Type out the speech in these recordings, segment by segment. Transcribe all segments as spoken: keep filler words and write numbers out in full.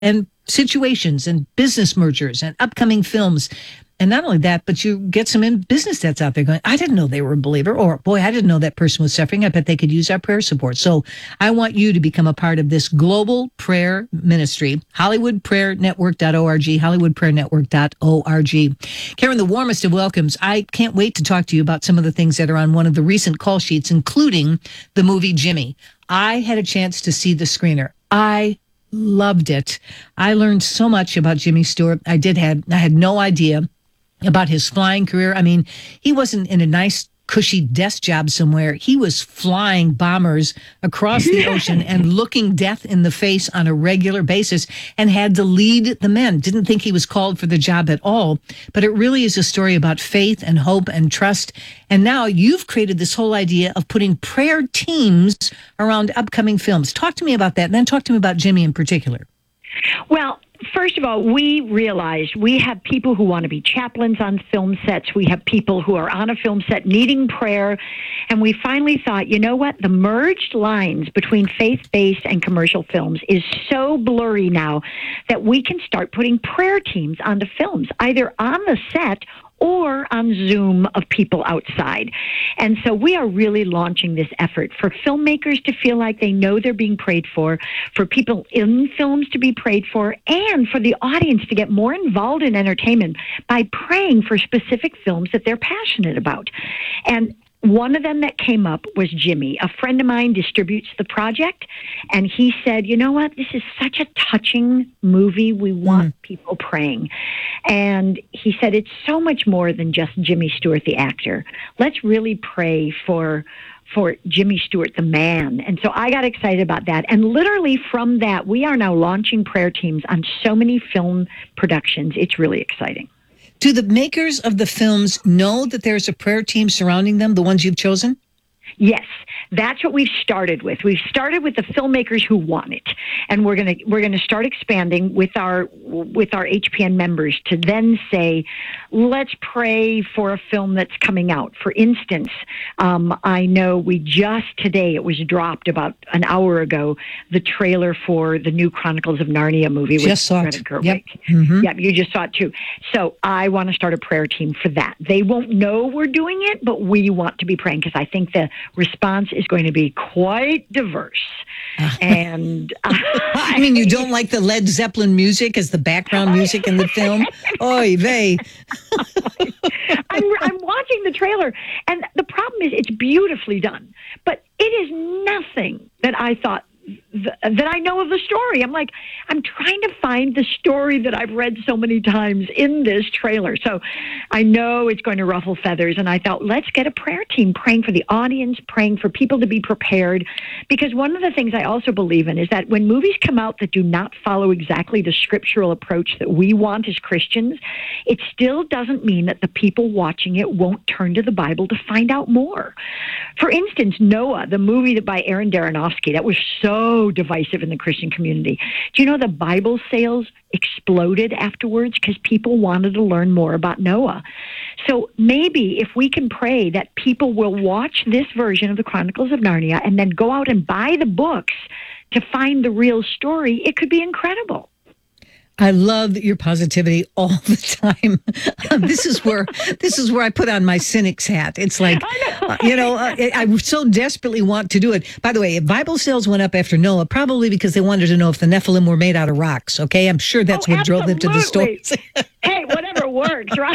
and situations and business mergers and upcoming films. And not only that, but you get some in business that's out there going, I didn't know they were a believer, or boy, I didn't know that person was suffering. I bet they could use our prayer support. So I want you to become a part of this global prayer ministry, hollywood prayer network dot org, hollywood prayer network dot org. Karen, the warmest of welcomes. I can't wait to talk to you about some of the things that are on one of the recent call sheets, including the movie Jimmy. I had a chance to see the screener. I loved it. I learned so much about Jimmy Stewart. I did had I had no idea about his flying career. I mean, he wasn't in a nice, cushy desk job somewhere. He was flying bombers across the ocean and looking death in the face on a regular basis, and had to lead the men. Didn't think he was called for the job at all. But it really is a story about faith and hope and trust. And now you've created this whole idea of putting prayer teams around upcoming films. Talk to me about that, and then talk to me about Jimmy in particular. Well, first of all, we realized we have people who want to be chaplains on film sets. We have people who are on a film set needing prayer. And we finally thought, you know what? The merged lines between faith-based and commercial films is so blurry now that we can start putting prayer teams onto films, either on the set or on Zoom of people outside. And so we are really launching this effort for filmmakers to feel like they know they're being prayed for, for people in films to be prayed for, and for the audience to get more involved in entertainment by praying for specific films that they're passionate about. And one of them that came up was Jimmy. A friend of mine distributes the project, and he said, you know what, this is such a touching movie. We want mm. people praying. And he said, it's so much more than just Jimmy Stewart, the actor. Let's really pray for for Jimmy Stewart, the man. And so I got excited about that. And literally from that, we are now launching prayer teams on so many film productions. It's really exciting. Do the makers of the films know that there's a prayer team surrounding them, the ones you've chosen? Yes, that's what we've started with. We've started with the filmmakers who want it, and we're gonna we're gonna start expanding with our with our H P N members to then say, let's pray for a film that's coming out. For instance, um, I know we just today it was dropped about an hour ago, the trailer for the new Chronicles of Narnia movie with just saw Greta it. Gerwig. Yep. Mm-hmm. Yep, you just saw it too. So I want to start a prayer team for that. They won't know we're doing it, but we want to be praying because I think the response is going to be quite diverse. And uh, I mean, you don't like the Led Zeppelin music as the background music in the film? Oy vey. I'm, I'm watching the trailer, and the problem is it's beautifully done, but it is nothing that I thought th- that I know of the story. I'm like, I'm trying to find the story that I've read so many times in this trailer. So I know it's going to ruffle feathers, and I thought, let's get a prayer team praying for the audience, praying for people to be prepared, because one of the things I also believe in is that when movies come out that do not follow exactly the scriptural approach that we want as Christians, it still doesn't mean that the people watching it won't turn to the Bible to find out more. For instance, Noah, the movie by Aaron Aronofsky, that was so divisive in the Christian community. Do you know the Bible sales exploded afterwards because people wanted to learn more about Noah? So maybe if we can pray that people will watch this version of the Chronicles of Narnia and then go out and buy the books to find the real story, it could be incredible. I love your positivity all the time. this is where this is where I put on my cynic's hat. It's like, uh, you know, uh, I so desperately want to do it. By the way, if Bible sales went up after Noah, probably because they wanted to know if the Nephilim were made out of rocks. Okay, I'm sure that's oh, what drove them to the stories. Hey, whatever works, right?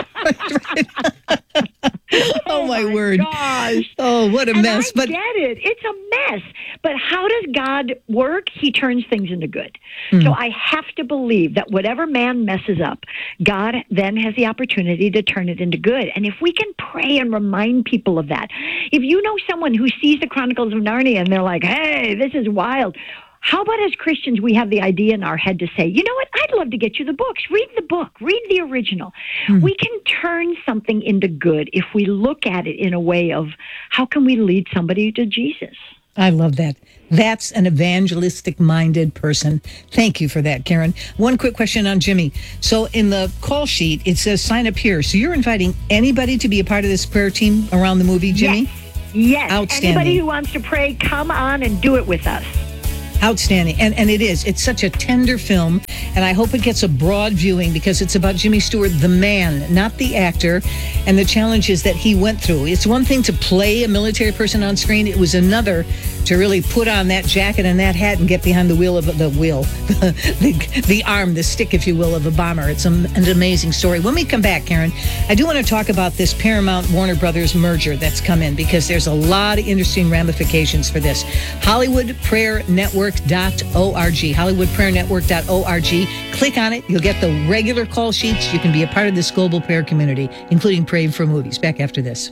oh, oh my, my word! Gosh. Oh, what a and mess! I But get it; it's a mess. But how does God work? He turns things into good. Mm. So I have to believe that whatever man messes up, God then has the opportunity to turn it into good. And if we can pray and remind people of that, if you know someone who sees the Chronicles of Narnia and they're like, "Hey, this is wild." How about as Christians, we have the idea in our head to say, you know what, I'd love to get you the books. Read the book. Read the original. Mm. We can turn something into good if we look at it in a way of how can we lead somebody to Jesus? I love that. That's an evangelistic-minded person. Thank you for that, Karen. One quick question on Jimmy. So in the call sheet, it says sign up here. So you're inviting anybody to be a part of this prayer team around the movie, Jimmy? Yes. Yes. Outstanding. Anybody who wants to pray, come on and do it with us. Outstanding. And and it is. It's such a tender film, and I hope it gets a broad viewing because it's about Jimmy Stewart, the man, not the actor, and the challenges that he went through. It's one thing to play a military person on screen. It was another to really put on that jacket and that hat and get behind the wheel of the wheel, the, the arm, the stick, if you will, of a bomber. It's a, an amazing story. When we come back, Karen, I do want to talk about this Paramount Warner Brothers merger that's come in because there's a lot of interesting ramifications for this. Hollywood Prayer Network dot org. Hollywood Prayer Network dot org. Click on it. You'll get the regular call sheets. You can be a part of this global prayer community, including praying for movies. Back after this.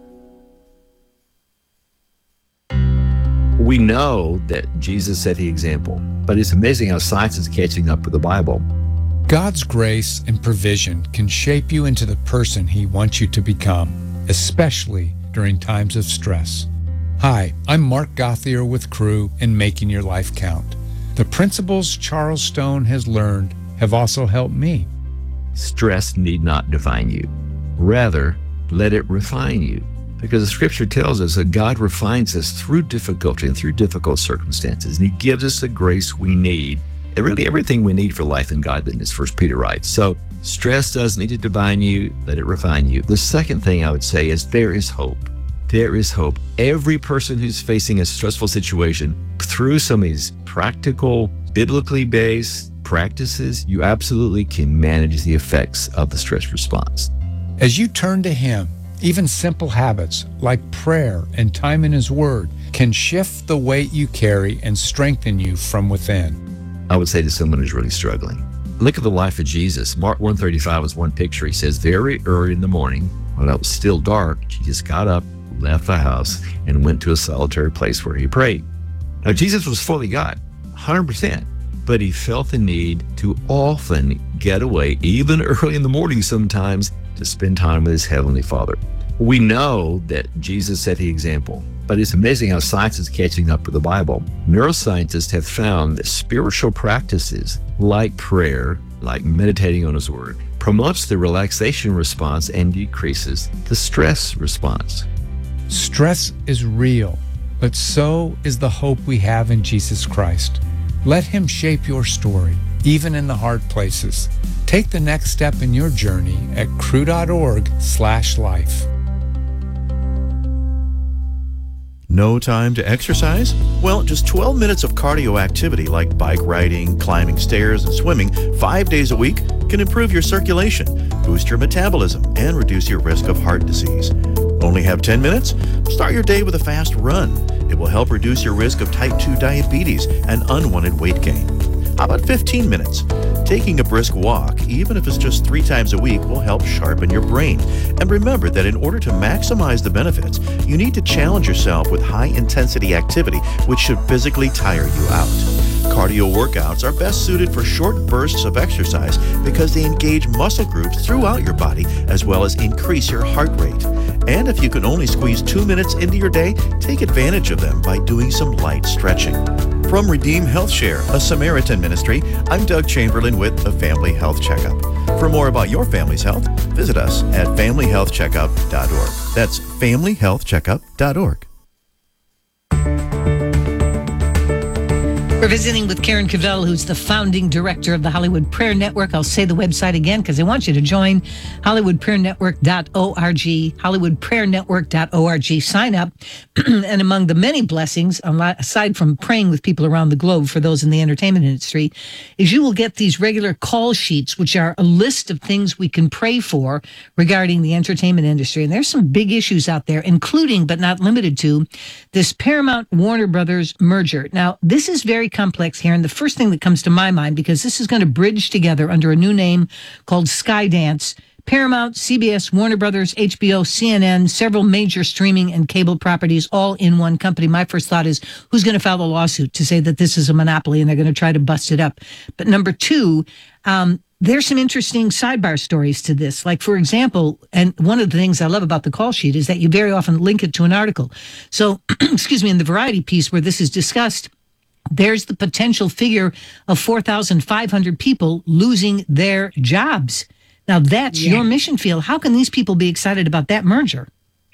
We know that Jesus set the example, but it's amazing how science is catching up with the Bible. God's grace and provision can shape you into the person He wants you to become, especially during times of stress. Hi, I'm Mark Gothier with Crew in Making Your Life Count. The principles Charles Stone has learned have also helped me. Stress need not define you. Rather, let it refine you. Because the scripture tells us that God refines us through difficulty and through difficult circumstances. And He gives us the grace we need, and really everything we need for life and godliness, First Peter writes. So stress does need to define you, let it refine you. The second thing I would say is there is hope. There is hope. Every person who's facing a stressful situation, through some of these practical, biblically based practices, you absolutely can manage the effects of the stress response. As you turn to Him, even simple habits like prayer and time in His Word can shift the weight you carry and strengthen you from within. I would say to someone who's really struggling, look at the life of Jesus. Mark one thirty-five is one picture. He says, very early in the morning, when it was still dark, Jesus got up, left the house, and went to a solitary place where He prayed. Now, Jesus was fully God, one hundred percent, but He felt the need to often get away, even early in the morning sometimes, to spend time with His Heavenly Father. We know that Jesus set the example, but it's amazing how science is catching up with the Bible. Neuroscientists have found that spiritual practices like prayer, like meditating on His Word, promotes the relaxation response and decreases the stress response. Stress is real, but so is the hope we have in Jesus Christ. Let Him shape your story, even in the hard places. Take the next step in your journey at crew.org slash life. No time to exercise? Well, just twelve minutes of cardio activity like bike riding, climbing stairs, and swimming five days a week can improve your circulation, boost your metabolism, and reduce your risk of heart disease. Only have ten minutes? Start your day with a fast run. It will help reduce your risk of type two diabetes and unwanted weight gain. How about fifteen minutes? Taking a brisk walk, even if it's just three times a week, will help sharpen your brain. And remember that in order to maximize the benefits, you need to challenge yourself with high-intensity activity, which should physically tire you out. Cardio workouts are best suited for short bursts of exercise because they engage muscle groups throughout your body as well as increase your heart rate. And if you can only squeeze two minutes into your day, take advantage of them by doing some light stretching. From Redeem Health Share, a Samaritan ministry, I'm Doug Chamberlain with a Family Health Checkup. For more about your family's health, visit us at family health checkup dot org. That's family health checkup dot org. We're visiting with Karen Cavell, who's the founding director of the Hollywood Prayer Network. I'll say the website again because I want you to join Hollywood Prayer Network dot org, Hollywood Prayer Network dot org. Sign up. And among the many blessings, aside from praying with people around the globe for those in the entertainment industry, is you will get these regular call sheets, which are a list of things we can pray for regarding the entertainment industry. And there's some big issues out there, including, but not limited to, this Paramount Warner Brothers merger. Now, this is very complex here, and the first thing that comes to my mind, because this is going to bridge together under a new name called Skydance, Paramount, C B S, Warner Brothers, H B O, C N N, several major streaming and cable properties all in one company. My first thought is, who's going to file a lawsuit to say that this is a monopoly and they're going to try to bust it up? But number two, um, there's some interesting sidebar stories to this. Like, for example, and one of the things I love about the call sheet is that you very often link it to an article. So, excuse me, in the Variety piece where this is discussed, there's the potential figure of four thousand five hundred people losing their jobs. Now, that's Yeah. your mission field. How can these people be excited about that merger?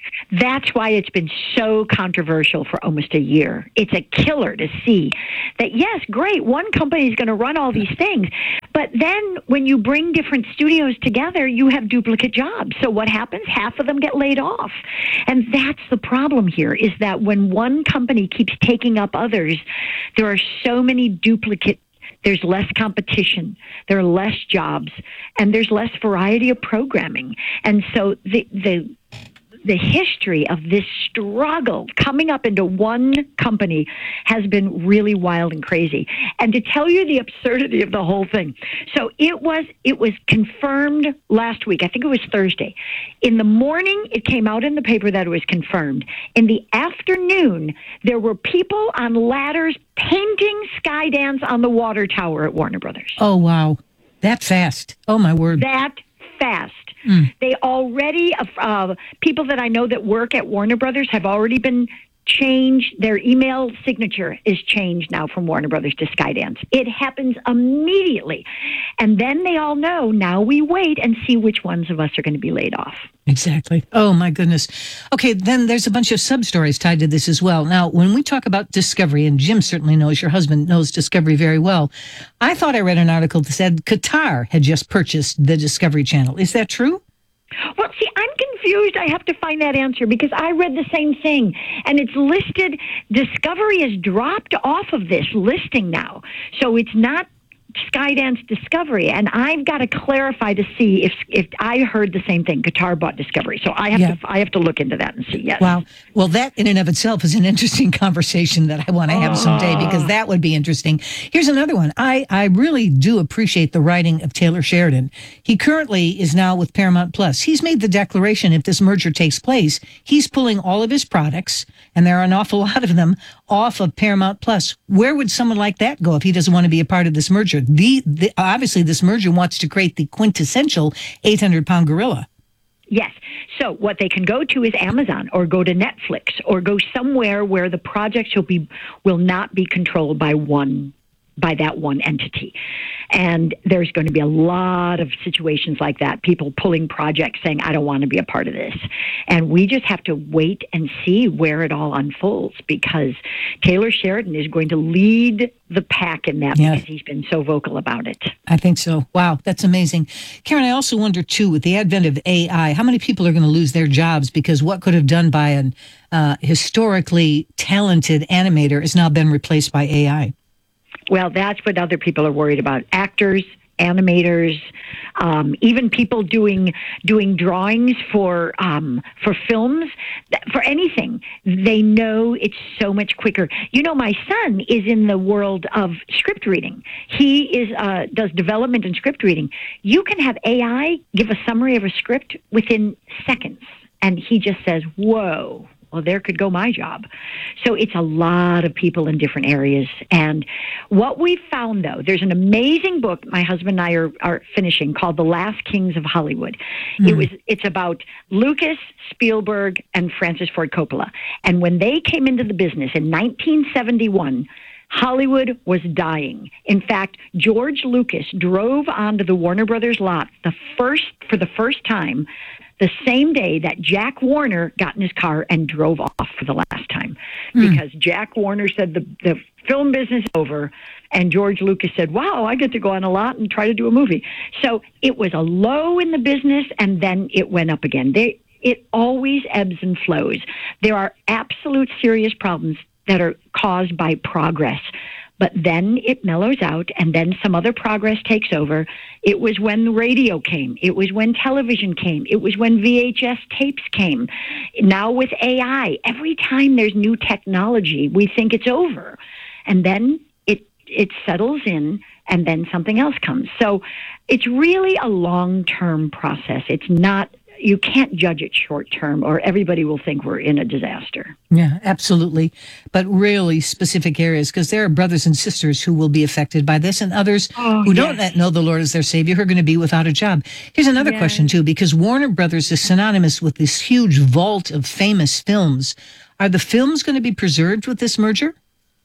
That's why it's been so controversial for almost a year. It's a killer to see that, yes, great, one company is going to run all these things. But then when you bring different studios together, you have duplicate jobs. So what happens? Half of them get laid off. And that's the problem here, is that when one company keeps taking up others, there are so many duplicate. There's less competition, there are less jobs, and there's less variety of programming. And so the the the history of this struggle coming up into one company has been really wild and crazy. And to tell you the absurdity of the whole thing, so it was it was confirmed last week. I think it was Thursday. In the morning, it came out in the paper that it was confirmed. In the afternoon, there were people on ladders painting Skydance on the water tower at Warner Brothers. Oh, wow. That fast. Oh, my word. That fast. Mm. They already, uh, people that I know that work at Warner Brothers have already been changed. Their email signature is changed now from Warner Brothers to Skydance. It happens immediately. And then they all know, now we wait and see which ones of us are going to be laid off. Exactly. Oh, my goodness. Okay, then there's a bunch of sub-stories tied to this as well. Now, when we talk about Discovery, and Jim certainly knows, your husband knows Discovery very well, I thought I read an article that said Qatar had just purchased the Discovery Channel. Is that true? Well, see, I'm confused. I have to find that answer because I read the same thing. And it's listed, Discovery has dropped off of this listing now. So it's not Skydance Discovery, and I've got to clarify to see if if I heard the same thing. Qatar bought Discovery, so I have yeah. to I have to look into that and see. Yes. Wow. Well, that in and of itself is an interesting conversation that I want to have someday, because that would be interesting. Here's another one. I I really do appreciate the writing of Taylor Sheridan. He currently is now with Paramount Plus. He's made the declaration, if this merger takes place, he's pulling all of his products, and there are an awful lot of them, off of Paramount Plus. Where would someone like that go if he doesn't want to be a part of this merger? The, the obviously, this merger wants to create the quintessential eight hundred pound gorilla. Yes. So what they can go to is Amazon, or go to Netflix, or go somewhere where the projects will be will not be controlled by one by that one entity. And there's going to be a lot of situations like that, people pulling projects saying, I don't want to be a part of this. And we just have to wait and see where it all unfolds, because Taylor Sheridan is going to lead the pack in that, yeah. because he's been so vocal about it. I think so. Wow, that's amazing. Karen, I also wonder, too, with the advent of A I, how many people are going to lose their jobs because what could have done by an uh, historically talented animator has now been replaced by A I? Well, that's what other people are worried about. Actors, animators, um, even people doing doing drawings for um, for films, for anything. They know it's so much quicker. You know, my son is in the world of script reading. He is uh, does development and script reading. You can have A I give a summary of a script within seconds, and he just says, whoa. Well, there could go my job. So it's a lot of people in different areas. And what we found, though, there's an amazing book my husband and I are, are finishing called The Last Kings of Hollywood. Mm. It was it's about Lucas, Spielberg, and Francis Ford Coppola. And when they came into the business in nineteen seventy-one, Hollywood was dying. In fact, George Lucas drove onto the Warner Brothers lot the first for the first time the same day that Jack Warner got in his car and drove off for the last time. Mm. Because Jack Warner said the, the film business is over, and George Lucas said, wow, I get to go on a lot and try to do a movie. So it was a low in the business, and then it went up again. They, it always ebbs and flows. There are absolute serious problems that are caused by progress. But then it mellows out, and then some other progress takes over. It was when the radio came. It was when television came. It was when V H S tapes came. Now with A I, every time there's new technology, we think it's over. And then it it settles in, and then something else comes. So it's really a long-term process. It's not, you can't judge it short-term, or everybody will think we're in a disaster. Yeah, absolutely. But really specific areas, because there are brothers and sisters who will be affected by this, and others oh, who yes. don't know the Lord as their Savior who are going to be without a job. Here's another yes. question, too, because Warner Brothers is synonymous with this huge vault of famous films. Are the films going to be preserved with this merger?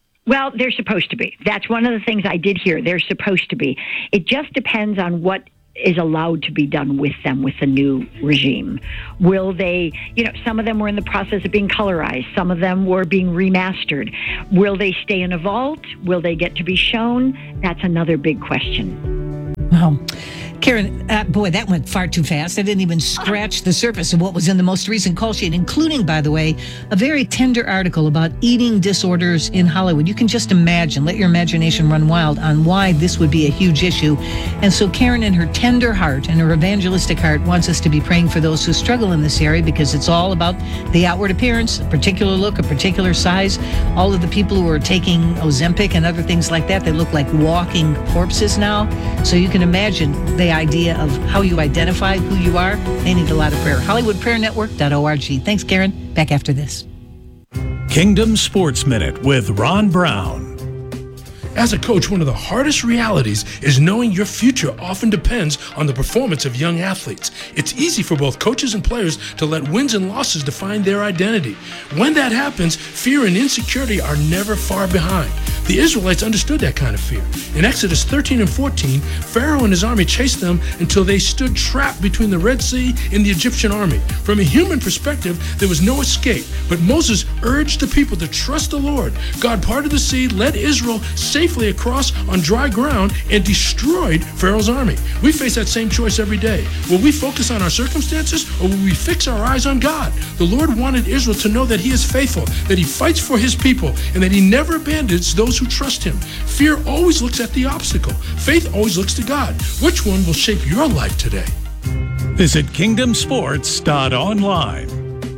Well, they're supposed to be. That's one of the things I did hear. They're supposed to be. It just depends on what is allowed to be done with them with the new regime? Will they, you know, some of them were in the process of being colorized. Some of them were being remastered. Will they stay in a vault? Will they get to be shown? That's another big question. Wow. Karen, uh, boy, that went far too fast. I didn't even scratch the surface of what was in the most recent call sheet, including, by the way, a very tender article about eating disorders in Hollywood. You can just imagine, let your imagination run wild on why this would be a huge issue. And so Karen, in her tender heart and her evangelistic heart, wants us to be praying for those who struggle in this area, because it's all about the outward appearance, a particular look, a particular size. All of the people who are taking Ozempic and other things like that, they look like walking corpses now. So you can imagine the idea of how you identify who you are. They need a lot of prayer. Hollywood Prayer Network dot org. Thanks, Karen. Back after this. Kingdom Sports Minute with Ron Brown. As a coach, one of the hardest realities is knowing your future often depends on the performance of young athletes. It's easy for both coaches and players to let wins and losses define their identity. When that happens, fear and insecurity are never far behind. The Israelites understood that kind of fear. In Exodus thirteen and fourteen, Pharaoh and his army chased them until they stood trapped between the Red Sea and the Egyptian army. From a human perspective, there was no escape, but Moses urged the people to trust the Lord. God parted the sea, led Israel safely across on dry ground, and destroyed Pharaoh's army. We face that same choice every day. Will we focus on our circumstances, or will we fix our eyes on God? The Lord wanted Israel to know that he is faithful, that he fights for his people, and that he never abandons those who trust him. Fear always looks at the obstacle. Faith always looks to God. Which one will shape your life today? Visit kingdom sports dot online.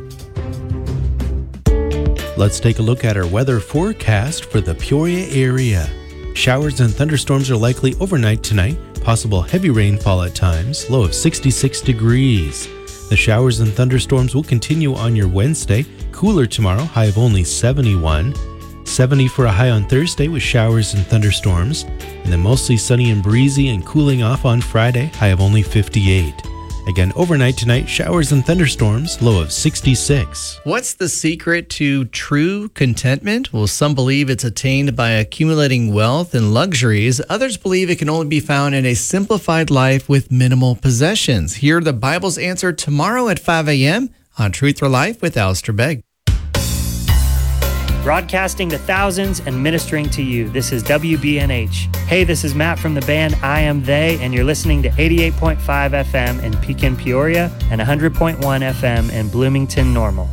Let's take a look at our weather forecast for the Peoria area. Showers and thunderstorms are likely overnight tonight. Possible heavy rainfall at times. Low of sixty-six degrees. The showers and thunderstorms will continue on your Wednesday. Cooler tomorrow, high of only seventy-one. seventy for a high on Thursday with showers and thunderstorms. And then mostly sunny and breezy and cooling off on Friday, high of only fifty-eight. Again, overnight tonight, showers and thunderstorms, low of sixty-six. What's the secret to true contentment? Well, some believe it's attained by accumulating wealth and luxuries. Others believe it can only be found in a simplified life with minimal possessions. Hear the Bible's answer tomorrow at five a.m. on Truth for Life with Alistair Begg. Broadcasting to thousands and ministering to you. This is W B N H. Hey, this is Matt from the band I Am They, and you're listening to eighty-eight point five F M in Pekin, Peoria, and one hundred point one F M in Bloomington, Normal.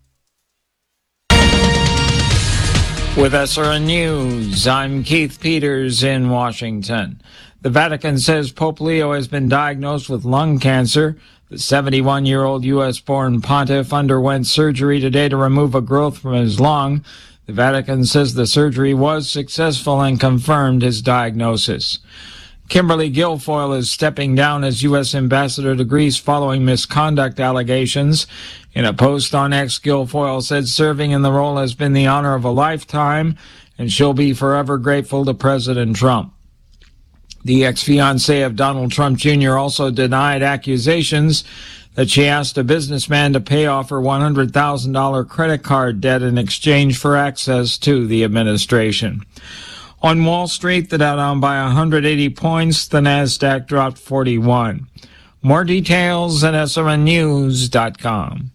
With S R N News, I'm Keith Peters in Washington. The Vatican says Pope Leo has been diagnosed with lung cancer. The seventy-one-year-old U S-born pontiff underwent surgery today to remove a growth from his lung. The Vatican says the surgery was successful and confirmed his diagnosis. Kimberly Guilfoyle is stepping down as U S ambassador to Greece following misconduct allegations. In a post on X, Guilfoyle said serving in the role has been the honor of a lifetime, and she'll be forever grateful to President Trump. The ex-fiancée of Donald Trump Junior also denied accusations that she asked a businessman to pay off her one hundred thousand dollars credit card debt in exchange for access to the administration. On Wall Street, the Dow down by one hundred eighty points, the Nasdaq dropped forty-one. More details at S R N news dot com.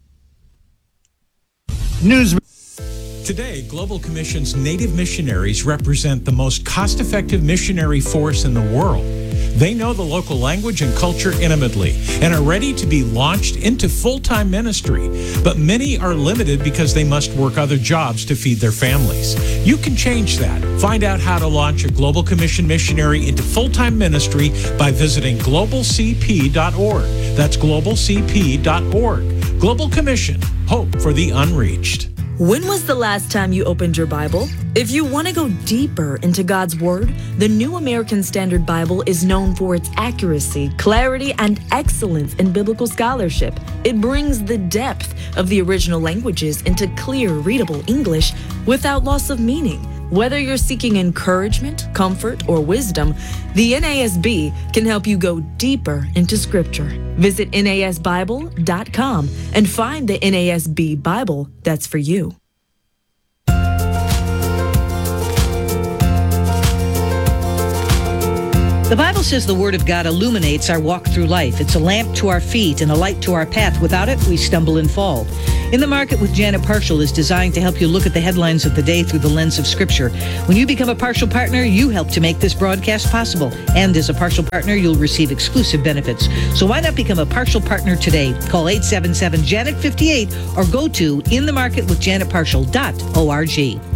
News. Today, Global Commission's Native missionaries represent the most cost-effective missionary force in the world. They know the local language and culture intimately and are ready to be launched into full-time ministry. But many are limited because they must work other jobs to feed their families. You can change that. Find out how to launch a Global Commission missionary into full-time ministry by visiting global c p dot org. That's global c p dot org. Global Commission, hope for the unreached. When was the last time you opened your Bible? If you want to go deeper into God's Word, the New American Standard Bible is known for its accuracy, clarity, and excellence in biblical scholarship. It brings the depth of the original languages into clear, readable English without loss of meaning. Whether you're seeking encouragement, comfort, or wisdom, the N A S B can help you go deeper into Scripture. Visit N A S Bible dot com and find the N A S B Bible that's for you. The Bible says the Word of God illuminates our walk through life. It's a lamp to our feet and a light to our path. Without it, we stumble and fall. In the Market with Janet Partial is designed to help you look at the headlines of the day through the lens of Scripture. When you become a partial partner, you help to make this broadcast possible. And as a partial partner, you'll receive exclusive benefits. So why not become a partial partner today? Call eight seven seven, J A N E T fifty-eight or go to in the market with janet partial dot org.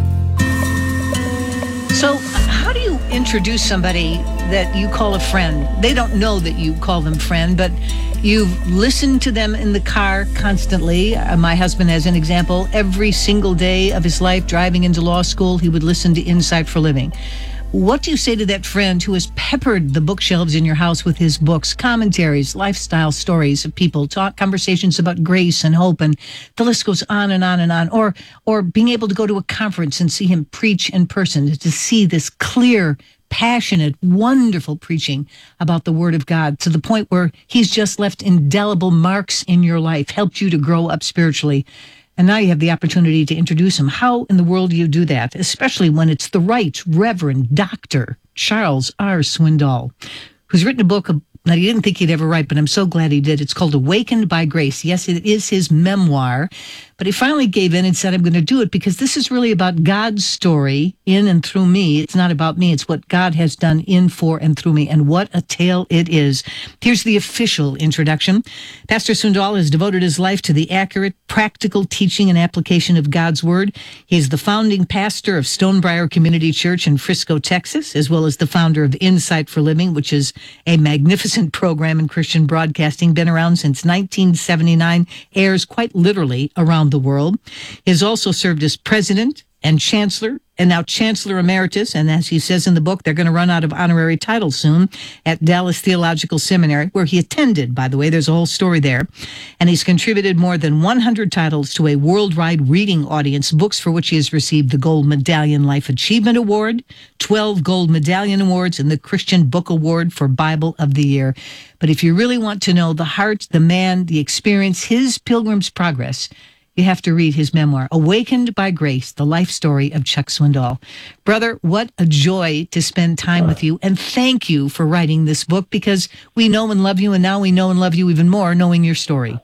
So how do you introduce somebody that you call a friend? They don't know that you call them friend, but you've listened to them in the car constantly. Uh, my husband, as an example, every single day of his life driving into law school, he would listen to Insight for Living. What do you say to that friend who has peppered the bookshelves in your house with his books, commentaries, lifestyle stories of people, talk conversations about grace and hope, and the list goes on and on and on, or or being able to go to a conference and see him preach in person, to see this clear, passionate, wonderful preaching about the Word of God to the point where he's just left indelible marks in your life, helped you to grow up spiritually. And now you have the opportunity to introduce him. How in the world do you do that? Especially when it's the Right Reverend Doctor Charles R. Swindoll, who's written a book that he didn't think he'd ever write, but I'm so glad he did. It's called Awakened by Grace. Yes, it is his memoir, but he finally gave in and said, I'm going to do it because this is really about God's story in and through me. It's not about me. It's what God has done in, for, and through me. And what a tale it is. Here's the official introduction. Pastor Swindoll has devoted his life to the accurate, practical teaching and application of God's Word. He's the founding pastor of Stonebriar Community Church in Frisco, Texas, as well as the founder of Insight for Living, which is a magnificent program in Christian broadcasting, been around since nineteen seventy-nine, airs quite literally around the world. He has also served as president and chancellor, and now chancellor emeritus, and as he says in the book, they're going to run out of honorary titles soon, at Dallas Theological Seminary, where he attended, by the way. There's a whole story there. And he's contributed more than one hundred titles to a worldwide reading audience, books for which he has received the Gold Medallion Life Achievement Award, twelve Gold Medallion Awards, and the Christian Book Award for Bible of the Year. But if you really want to know the heart, the man, the experience, his pilgrim's progress, you have to read his memoir, Awakened by Grace, the life story of Chuck Swindoll. Brother, what a joy to spend time with you. And thank you for writing this book, because we know and love you, and now we know and love you even more knowing your story.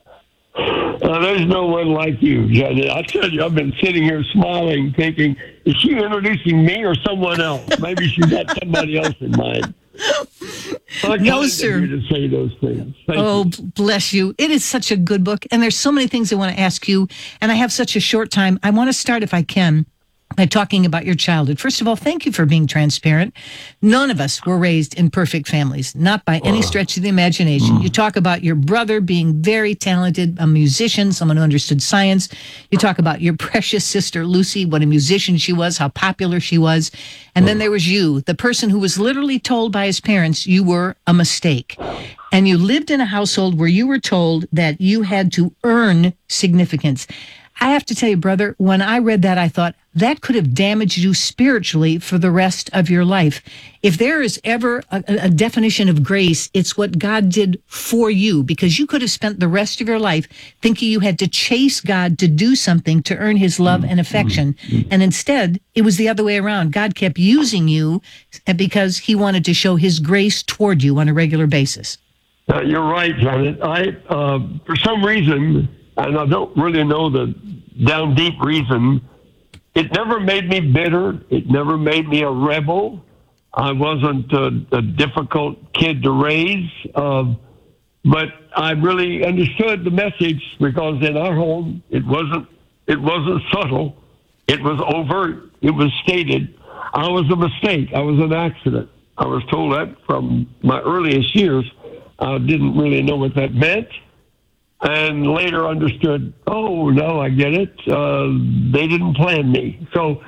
Uh, there's no one like you, Janet. I tell you, I've been sitting here smiling, thinking, is she introducing me or someone else? Maybe she got somebody else in mind. I No, sir. To say those things. Thank oh, you. bless you. It is such a good book. And there's so many things I want to ask you. And I have such a short time. I want to start, if I can, by talking about your childhood. First of all, thank you for being transparent. None of us were raised in perfect families, not by any stretch of the imagination. You talk about your brother being very talented, a musician, someone who understood science. You talk about your precious sister, Lucy, what a musician she was, how popular she was. And then there was you, the person who was literally told by his parents you were a mistake. And you lived in a household where you were told that you had to earn significance. I have to tell you, brother, when I read that, I thought that could have damaged you spiritually for the rest of your life. If there is ever a, a definition of grace, it's what God did for you, because you could have spent the rest of your life thinking you had to chase God to do something to earn his love and affection. And instead, it was the other way around. God kept using you because he wanted to show his grace toward you on a regular basis. Uh, you're right, Janet. I, uh, for some reason, and I don't really know the down deep reason, it never made me bitter. It never made me a rebel. I wasn't a, a difficult kid to raise, uh, but I really understood the message, because in our home it wasn't it wasn't subtle. It was overt. It was stated. I was a mistake. I was an accident. I was told that from my earliest years. I didn't really know what that meant. And later understood, oh, no, I get it. Uh, they didn't plan me. So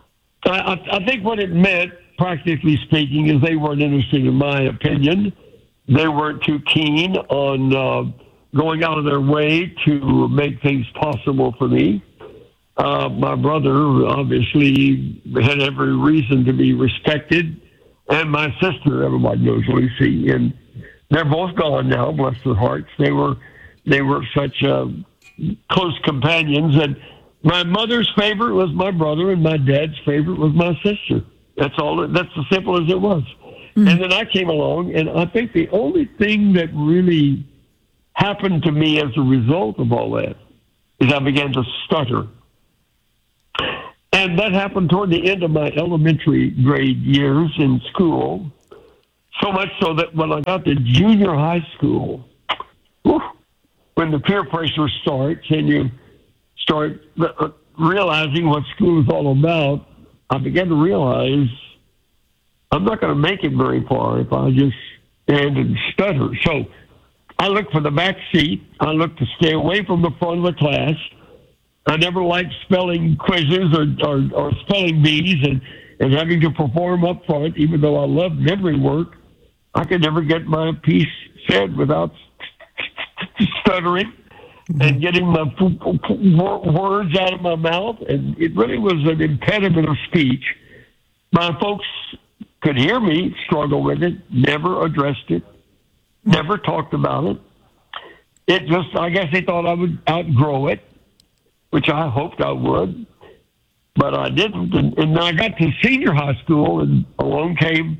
I, I think what it meant, practically speaking, is they weren't interested in my opinion. They weren't too keen on uh, going out of their way to make things possible for me. Uh, my brother obviously had every reason to be respected, and my sister, everybody knows Lucy, and they're both gone now, bless their hearts. They were They were such uh, close companions. And my mother's favorite was my brother, and my dad's favorite was my sister. That's all. That's as simple as it was. Mm. And then I came along, and I think the only thing that really happened to me as a result of all that is I began to stutter. And that happened toward the end of my elementary grade years in school, so much so that when I got to junior high school, whew, when the peer pressure starts and you start realizing what school is all about, I began to realize I'm not going to make it very far if I just stand and stutter. So I looked for the back seat. I looked to stay away from the front of the class. I never liked spelling quizzes or, or, or spelling bees and, and having to perform up front, even though I loved memory work. I could never get my piece said without stuttering and getting my words out of my mouth. And it really was an impediment of speech. My folks could hear me struggle with it, never addressed it, never talked about it. It just, I guess they thought I would outgrow it, which I hoped I would, but I didn't. And, and I got to senior high school, and along came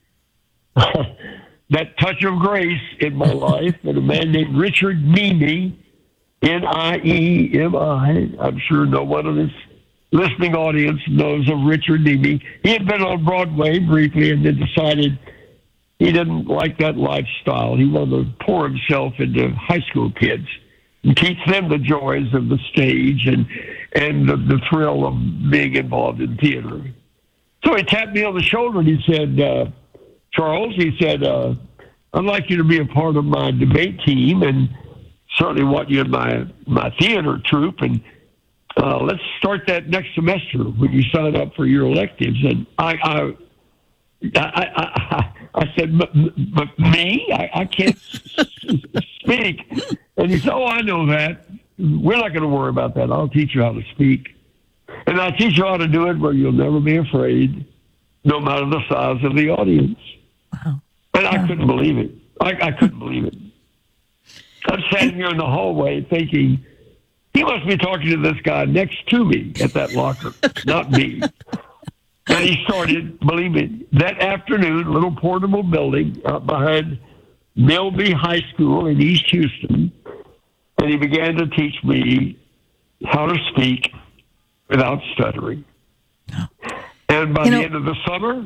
that touch of grace in my life, and a man named Richard Niemi, N I E M I. I'm sure no one in this listening audience knows of Richard Niemi. He had been on Broadway briefly and then decided he didn't like that lifestyle. He wanted to pour himself into high school kids and teach them the joys of the stage and and the, the thrill of being involved in theater. So he tapped me on the shoulder and he said, uh, Charles, he said, uh, I'd like you to be a part of my debate team and certainly want you in my, my theater troupe, and uh, let's start that next semester when you sign up for your electives. And I, I, I, I, I said, but me? I, I can't speak. And he said, oh, I know that. We're not going to worry about that. I'll teach you how to speak. And I'll teach you how to do it where you'll never be afraid, no matter the size of the audience. Wow. And I couldn't believe it. I, I couldn't believe it. I'm standing here in the hallway thinking, he must be talking to this guy next to me at that locker, not me. And he started, believe me, that afternoon, little portable building out behind Milby High School in East Houston, and he began to teach me how to speak without stuttering. And by You the know- end of the summer,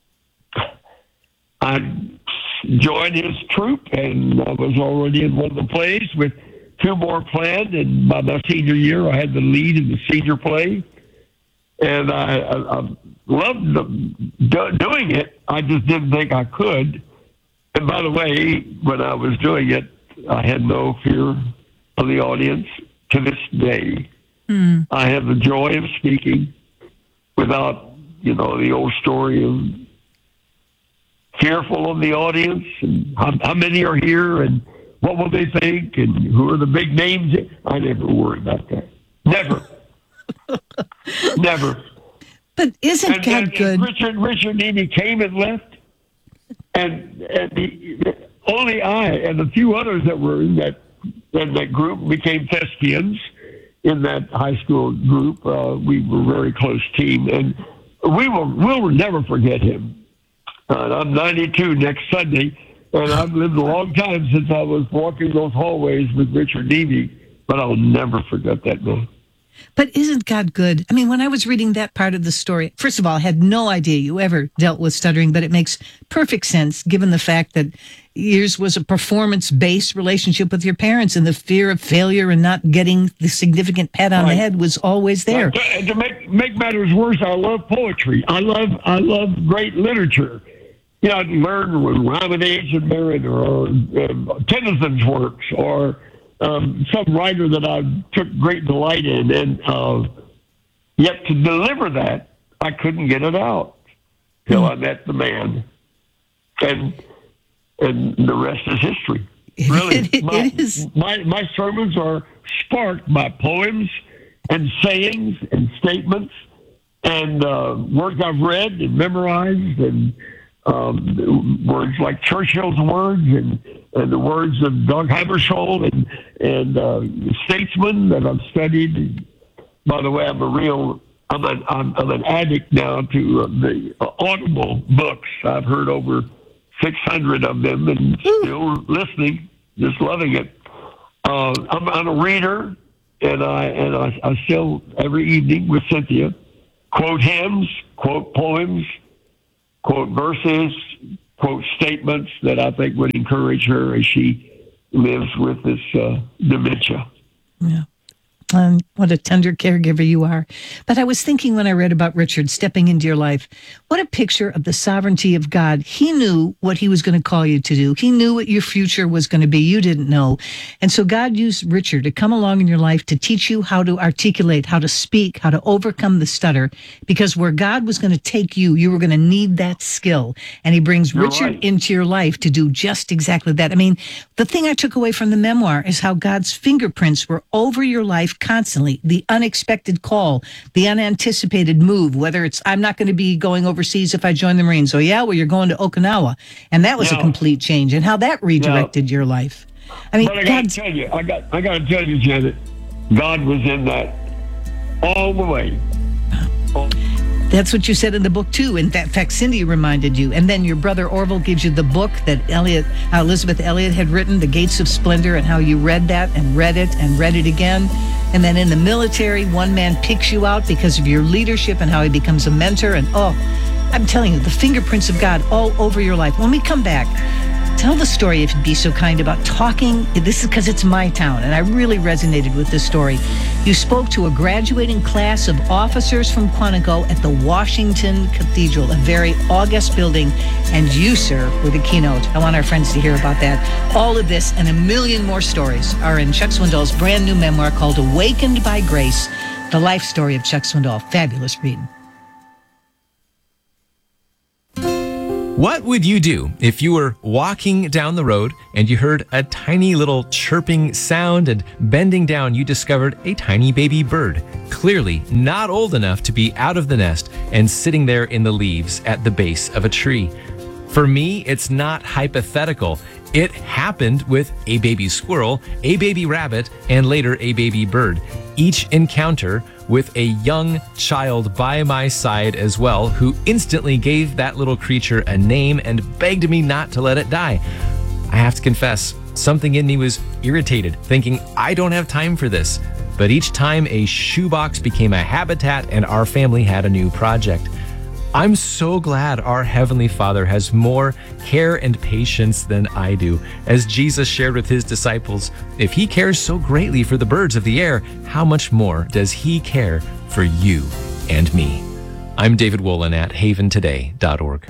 I joined his troupe, and I was already in one of the plays with two more planned. And by my senior year, I had the lead in the senior play. And I, I, I loved the, do, doing it. I just didn't think I could. And by the way, when I was doing it, I had no fear of the audience to this day. Mm. I have the joy of speaking without, you know, the old story of fearful of the audience and how, how many are here and what will they think and who are the big names. I never worry about that. Never. Never. But isn't and, God and, good? And Richard, Richard Niemi came and left, and, and the, only I and a few others that were in that in that group became thespians in that high school group. Uh, we were a very close team, and we will we'll never forget him. Uh, I'm ninety-two next Sunday, and I've lived a long time since I was walking those hallways with Richard Niemi, but I'll never forget that man. But isn't God good? I mean, when I was reading that part of the story, first of all, I had no idea you ever dealt with stuttering, but it makes perfect sense given the fact that yours was a performance-based relationship with your parents, and the fear of failure and not getting the significant pat on Right. the head was always there. Right. And to make make matters worse, I love poetry. I love I love great literature. You know, I learned with Ramanage and Merritt or uh, Tennyson's works or um, some writer that I took great delight in. And uh, yet to deliver that, I couldn't get it out till I met the man. And and the rest is history. Really, It- it my, is. my my sermons are sparked by poems and sayings and statements and uh, words I've read and memorized and um, words like Churchill's words and, and the words of Doug Hammarskjöld and and uh, statesmen that I've studied. By the way, I'm a real I'm an I'm, I'm an addict now to uh, the uh, Audible books. I've heard over six hundred of them, and still listening, just loving it. Uh, I'm, I'm a reader, and I and I, I still every evening with Cynthia quote hymns, quote poems, quote verses, quote statements that I think would encourage her as she lives with this uh, dementia. Yeah. Um, what a tender caregiver you are. But I was thinking when I read about Richard stepping into your life, what a picture of the sovereignty of God. He knew what he was going to call you to do. He knew what your future was going to be. You didn't know. And so God used Richard to come along in your life to teach you how to articulate, how to speak, how to overcome the stutter. Because where God was going to take you, you were going to need that skill. And he brings You're Richard right. into your life to do just exactly that. I mean, the thing I took away from the memoir is how God's fingerprints were over your life constantly. The unexpected call, the unanticipated move, whether it's, I'm not going to be going overseas if I join the Marines. Oh, yeah, well, you're going to Okinawa. And that was Yeah. a complete change. And how that redirected your life. I mean, But I got to God's, tell you, I got I got to tell you, Janet, God was in that all the way. that's what you said in the book, too. In fact, fact, Cindy reminded you. And then your brother Orville gives you the book that Elliot, uh, Elizabeth Elliot had written, The Gates of Splendor, and how you read that and read it and read it again. And then in the military, one man picks you out because of your leadership and how he becomes a mentor. And oh, I'm telling you, the fingerprints of God all over your life. When we come back, tell the story, if you'd be so kind, about talking. This is because it's my town, and I really resonated with this story. You spoke to a graduating class of officers from Quantico at the Washington Cathedral, a very august building, and you, sir, were the keynote. I want our friends to hear about that. All of this and a million more stories are in Chuck Swindoll's brand new memoir called Awakened by Grace, the life story of Chuck Swindoll. Fabulous reading. What would you do if you were walking down the road and you heard a tiny little chirping sound, and bending down you discovered a tiny baby bird, clearly not old enough to be out of the nest and sitting there in the leaves at the base of a tree? For me, it's not hypothetical. It happened with a baby squirrel, a baby rabbit, and later a baby bird. Each encounter with a young child by my side as well, who instantly gave that little creature a name and begged me not to let it die. I have to confess, something in me was irritated, thinking I don't have time for this. But each time a shoebox became a habitat and our family had a new project. I'm so glad our Heavenly Father has more care and patience than I do. As Jesus shared with his disciples, if he cares so greatly for the birds of the air, how much more does he care for you and me? I'm David Wolin at haven today dot org.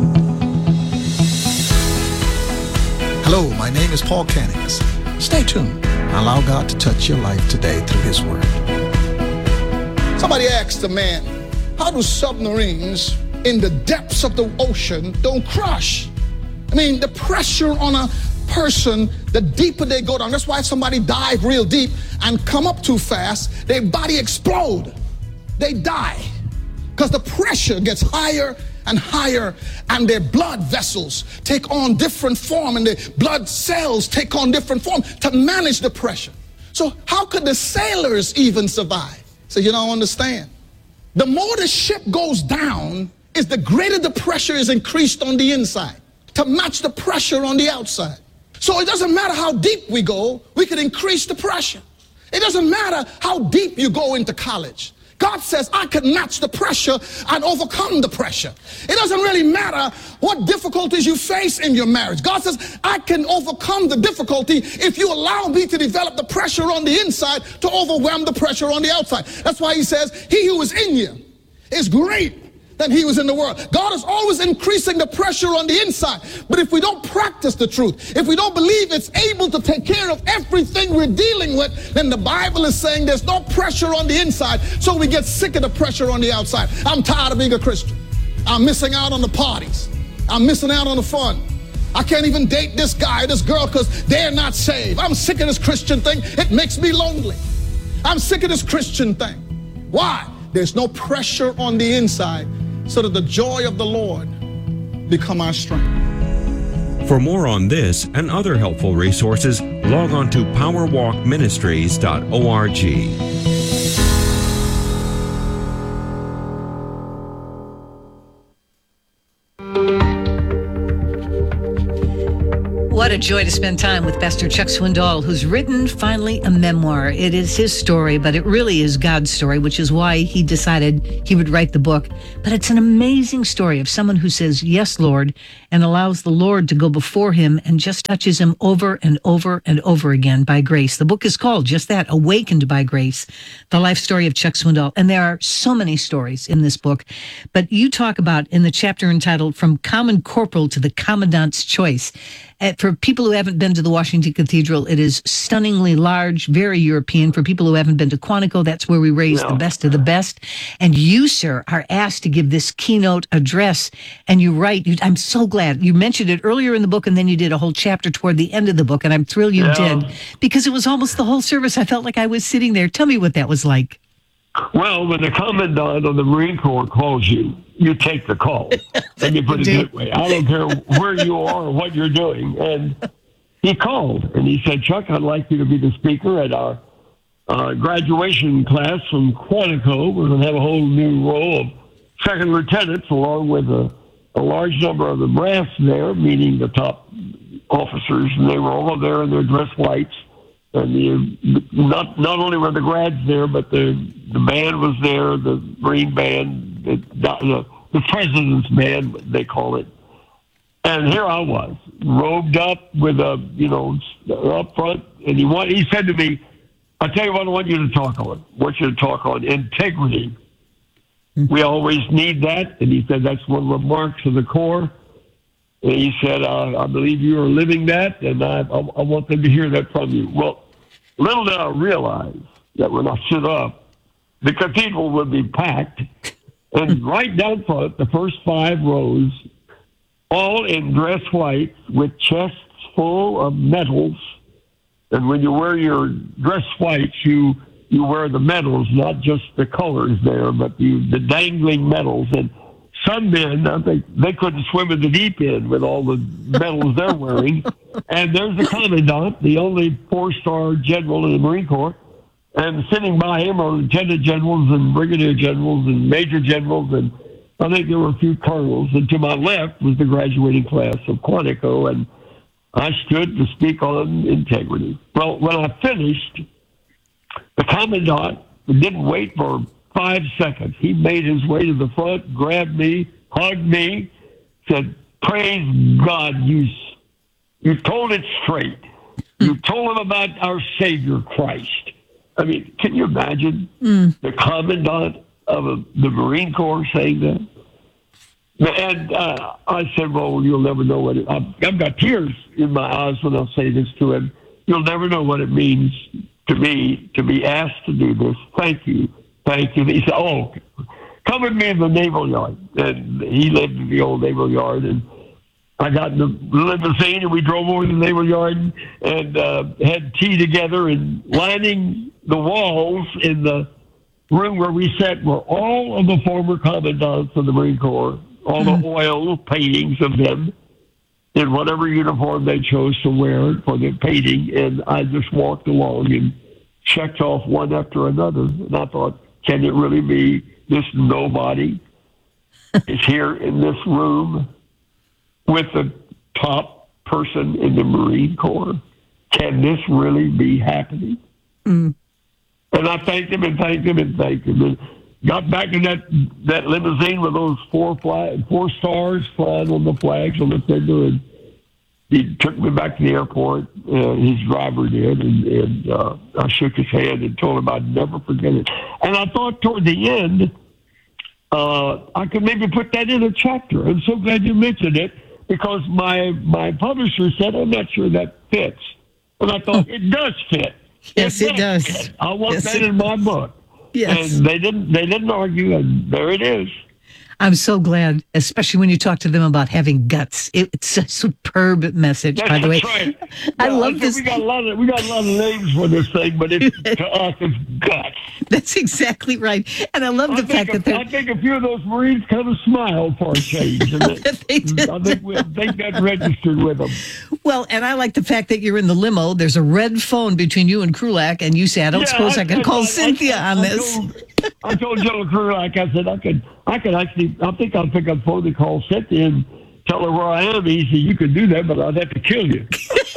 Hello, my name is Paul Canix. Stay tuned and allow God to touch your life today through his word. Somebody asked a man, how do submarines in the depths of the ocean don't crush? I mean, the pressure on a person, the deeper they go down. That's why if somebody dive real deep and come up too fast, their body explode. They die because the pressure gets higher and higher, and their blood vessels take on different form, and the blood cells take on different form to manage the pressure. So how could the sailors even survive? So you don't understand. The more the ship goes down, is the greater the pressure is increased on the inside to match the pressure on the outside. So it doesn't matter how deep we go, we can increase the pressure. It doesn't matter how deep you go into college. God says, I can match the pressure and overcome the pressure. It doesn't really matter what difficulties you face in your marriage. God says, I can overcome the difficulty if you allow me to develop the pressure on the inside to overwhelm the pressure on the outside. That's why he says, he who is in you is great than he was in the world. God is always increasing the pressure on the inside. But if we don't practice the truth, if we don't believe it's able to take care of everything we're dealing with, then the Bible is saying there's no pressure on the inside, so we get sick of the pressure on the outside. I'm tired of being a Christian. I'm missing out on the parties. I'm missing out on the fun. I can't even date this guy or this girl because they're not saved. I'm sick of this Christian thing. It makes me lonely. I'm sick of this Christian thing. Why? There's no pressure on the inside, so that the joy of the Lord become our strength. For more on this and other helpful resources, log on to power walk ministries dot org. What a joy to spend time with Pastor Chuck Swindoll, who's written finally a memoir. It is his story, but it really is God's story, which is why he decided he would write the book. But it's an amazing story of someone who says, yes, Lord, and allows the Lord to go before him and just touches him over and over and over again by grace. The book is called just that, Awakened by Grace, the life story of Chuck Swindoll. And there are so many stories in this book, but you talk about in the chapter entitled From Common Corporal to the Commandant's Choice. Uh, for people who haven't been to the Washington Cathedral, it is stunningly large, very European. For people who haven't been to Quantico, that's where we raise Yeah. the best of the best. And you, sir, are asked to give this keynote address. And you write, you, I'm so glad. You mentioned it earlier in the book, and then you did a whole chapter toward the end of the book. And I'm thrilled you Yeah. did, because it was almost the whole service. I felt like I was sitting there. Tell me what that was like. Well, when the commandant of the Marine Corps calls you, you take the call. Let me put it that way. I don't care where you are or what you're doing. And he called and he said, Chuck, I'd like you to be the speaker at our uh, graduation class from Quantico. We're going to have a whole new row of second lieutenants along with a, a large number of the brass there, meaning the top officers. And they were all there in their dress whites. And the, not not only were the grads there, but the the band was there, the Marine band, the, the, the president's band, they call it. And here I was, robed up with a, you know, up front. And he want, he said to me, I'll tell you what I want you to talk on. I want you to talk on integrity. We always need that. And he said, that's one of the marks of the Corps. And he said, I, I believe you are living that, and I, I, I want them to hear that from you. Well, little did I realize that when I stood up, the cathedral would be packed, and right down front, the first five rows, all in dress white with chests full of medals. And when you wear your dress whites, you you wear the medals, not just the colors there, but the, the dangling medals. And some men, I think, they couldn't swim in the deep end with all the medals they're wearing. And there's the commandant, the only four-star general in the Marine Corps. And sitting by him are lieutenant generals and brigadier generals and major generals. And I think there were a few colonels. And to my left was the graduating class of Quantico. And I stood to speak on integrity. Well, when I finished, the commandant didn't wait for five seconds. He made his way to the front, grabbed me, hugged me, said, praise God, you, you told it straight. You told him about our Savior Christ. I mean, can you imagine mm. the commandant of a, the Marine Corps saying that? And uh, I said, well, you'll never know what it, I've, I've got tears in my eyes when I say this to him. You'll never know what it means to me to be asked to do this. Thank you. Thank you. He said, oh, come with me in the naval yard. And he lived in the old naval yard. And I got in the limousine and we drove over to the naval yard and uh, had tea together, and lining the walls in the room where we sat were all of the former commandants of the Marine Corps, all mm-hmm. the oil paintings of them in whatever uniform they chose to wear for the painting. And I just walked along and checked off one after another. And I thought, can it really be this nobody is here in this room with the top person in the Marine Corps? Can this really be happening? Mm. And I thanked him and thanked him and thanked him. And got back in that, that limousine with those four flag, four stars flying on the flags on the fender, and he took me back to the airport. Uh, his driver did, and, and uh, I shook his hand and told him I'd never forget it. And I thought toward the end, uh, I could maybe put that in a chapter. I'm so glad you mentioned it, because my my publisher said, I'm not sure that fits. And I thought, it does fit. Yes, it, it does. Fit. I want yes, that in my book. Yes. And they didn't, they didn't argue, and there it is. I'm so glad, especially when you talk to them about having guts. It, it's a superb message, That's by the way. Right. I yeah, love I this. We got a lot of we got a lot of names for this thing, but it's, to us, it's guts. That's exactly right. And I love I the fact a, that they're... I think a few of those Marines kind of smiled for a change. And it, they did. I think, we, I think that registered with them. Well, and I like the fact that you're in the limo. There's a red phone between you and Krulak, and you say, I don't Yeah, suppose I, I can I, call I, Cynthia I, on I this. Told, I told General Krulak, I said, I could, I could actually, I think I'll pick up the phone and call Cynthia and tell her where I am. He said, you could do that, but I'd have to kill you.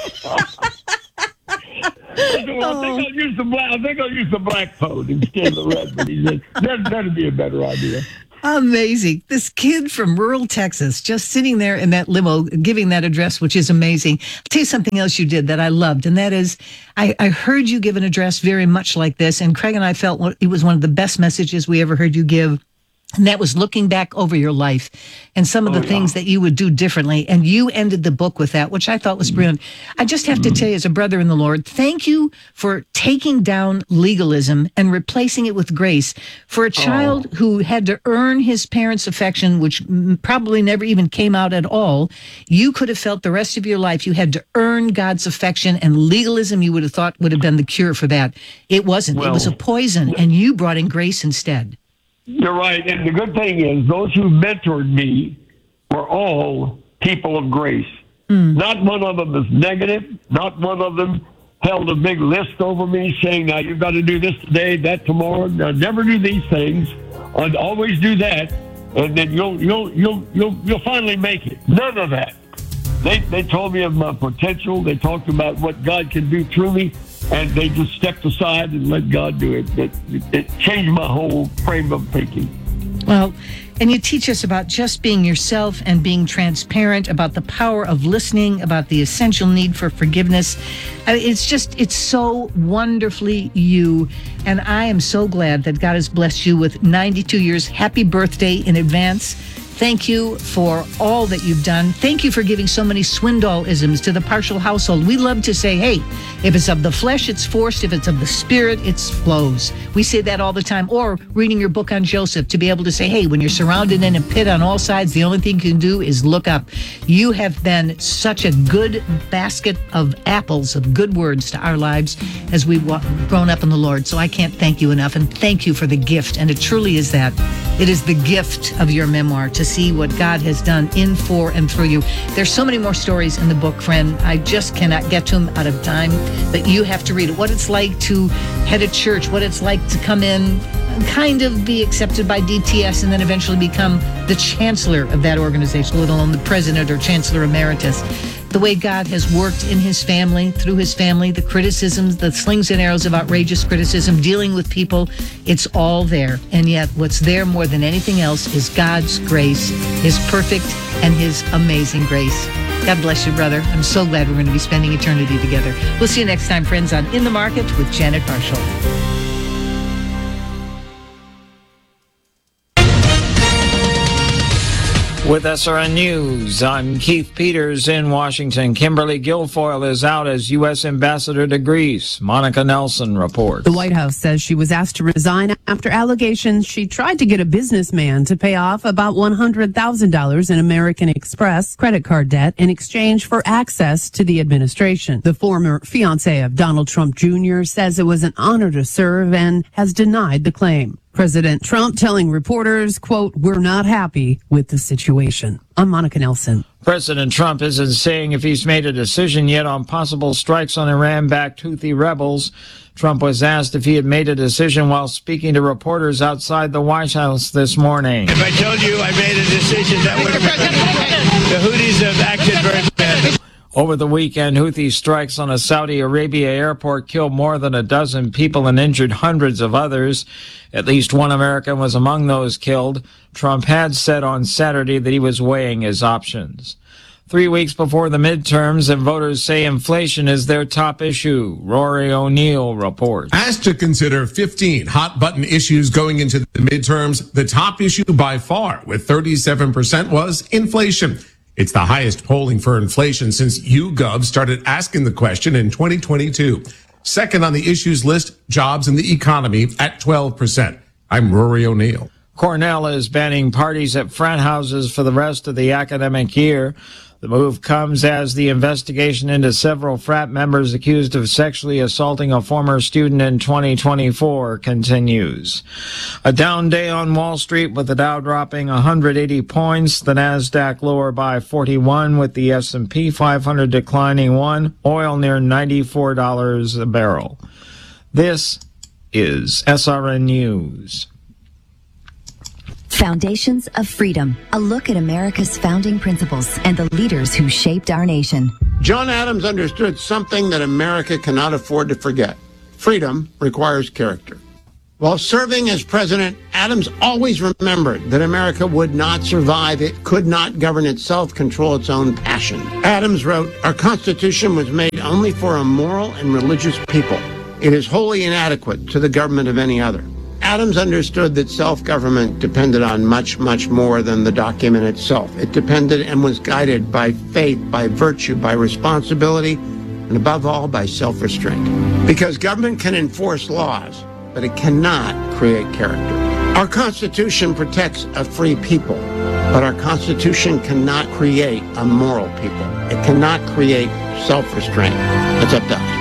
I said, well, I think I'll use the black. I think I'll use the black phone instead of the red one. He said, that, that'd be a better idea. Amazing. This kid from rural Texas just sitting there in that limo giving that address, which is amazing. I'll tell you something else you did that I loved, and that is I, I heard you give an address very much like this, and Craig and I felt it was one of the best messages we ever heard you give. And that was looking back over your life and some of the oh, things yeah. that you would do differently. And you ended the book with that, which I thought was brilliant. I just have to tell you, as a brother in the Lord, thank you for taking down legalism and replacing it with grace. For a child oh. who had to earn his parents' affection, which probably never even came out at all, you could have felt the rest of your life you had to earn God's affection, and legalism you would have thought would have been the cure for that. It wasn't. Well, it was a poison, and you brought in grace instead. You're right. And the good thing is those who mentored me were all people of grace. Mm. Not one of them is negative. Not one of them held a big list over me saying, now you've got to do this today, that tomorrow. Now, never do these things. I'd always do that. And then you'll, you'll, you'll, you'll, you'll finally make it. None of that. They, they told me of my potential. They talked about what God can do through me. And they just stepped aside and let God do it. It, it. it changed my whole frame of thinking. Well, and you teach us about just being yourself and being transparent, about the power of listening, about the essential need for forgiveness. I mean, it's just, it's so wonderfully you. And I am so glad that God has blessed you with ninety-two years. Happy birthday in advance. Thank you for all that you've done. Thank you for giving so many Swindoll-isms to the partial household. We love to say, hey, if it's of the flesh, it's forced. If it's of the spirit, it flows. We say that all the time. Or reading your book on Joseph, to be able to say, hey, when you're surrounded in a pit on all sides, the only thing you can do is look up. You have been such a good basket of apples, of good words to our lives as we've grown up in the Lord. So I can't thank you enough. And thank you for the gift. And it truly is that. It is the gift of your memoir to see what God has done in, for, and through you. There's so many more stories in the book, friend. I just cannot get to them out of time, that you have to read it. What it's like to head a church, what it's like to come in, kind of be accepted by D T S, and then eventually become the chancellor of that organization, let alone the president or chancellor emeritus. The way God has worked in his family, through his family, the criticisms, the slings and arrows of outrageous criticism, dealing with people, it's all there. And yet what's there more than anything else is God's grace, his perfect and his amazing grace. God bless you, brother. I'm so glad we're going to be spending eternity together. We'll see you next time, friends, on In the Market with Janet Marshall. With S R N News, I'm Keith Peters in Washington. Kimberly Guilfoyle is out as U S Ambassador to Greece. Monica Nelson reports. The White House says she was asked to resign after allegations she tried to get a businessman to pay off about one hundred thousand dollars in American Express credit card debt in exchange for access to the administration. The former fiancé of Donald Trump Junior says it was an honor to serve and has denied the claim. President Trump telling reporters, quote, "We're not happy with the situation." I'm Monica Nelson. President Trump isn't saying if he's made a decision yet on possible strikes on Iran-backed Houthi rebels. Trump was asked if he had made a decision while speaking to reporters outside the White House this morning. If I told you I made a decision, that would have the Houthis have acted very badly. Over the weekend, Houthi strikes on a Saudi Arabia airport killed more than a dozen people and injured hundreds of others. At least one American was among those killed. Trump had said on Saturday that he was weighing his options. Three weeks before the midterms, and voters say inflation is their top issue. Rory O'Neill reports. Asked to consider fifteen hot-button issues going into the midterms, the top issue by far, with thirty-seven percent, was inflation. It's the highest polling for inflation since YouGov started asking the question in twenty twenty-two. Second on the issues list, jobs and the economy at twelve percent. I'm Rory O'Neill. Cornell is banning parties at frat houses for the rest of the academic year. The move comes as the investigation into several frat members accused of sexually assaulting a former student in twenty twenty-four continues. A down day on Wall Street with the Dow dropping one hundred eighty points, the Nasdaq lower by forty-one with the S and P five hundred declining one, oil near ninety-four dollars a barrel. This is S R N News. Foundations of Freedom, a look at America's founding principles and the leaders who shaped our nation. John Adams understood something that America cannot afford to forget. Freedom requires character. While serving as president, Adams always remembered that America would not survive. It could not govern itself, control its own passion. Adams wrote, "Our Constitution was made only for a moral and religious people. It is wholly inadequate to the government of any other." Adams understood that self-government depended on much, much more than the document itself. It depended and was guided by faith, by virtue, by responsibility, and above all, by self-restraint. Because government can enforce laws, but it cannot create character. Our Constitution protects a free people, but our Constitution cannot create a moral people. It cannot create self-restraint. It's up to us.